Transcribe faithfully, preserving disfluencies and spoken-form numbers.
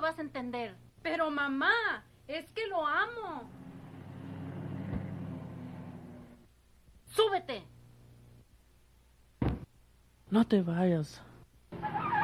vas a entender. Pero mamá, es que lo amo. ¡Súbete! No te vayas.